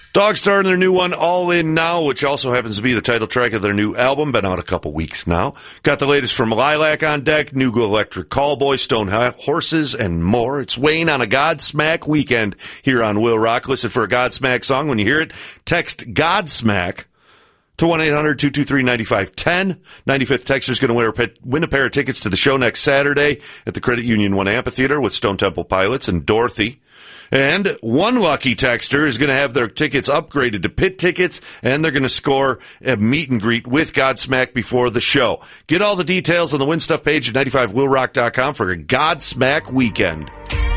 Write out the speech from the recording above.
Dogstar and their new one, All In Now, which also happens to be the title track of their new album. Been out a couple weeks now. Got the latest from Lilac on deck, New Electric Callboy, Stone Horses, and more. It's Wayne on a Godsmack weekend here on Will Rock. Listen for a Godsmack song. When you hear it, text Godsmack to 1-800-223-9510. 95th Texter's going to win a pair of tickets to the show next Saturday at the Credit Union One Amphitheater with Stone Temple Pilots and Dorothy. And one lucky texter is going to have their tickets upgraded to pit tickets, and they're going to score a meet and greet with Godsmack before the show. Get all the details on the Win Stuff page at 95willrock.com for a Godsmack weekend.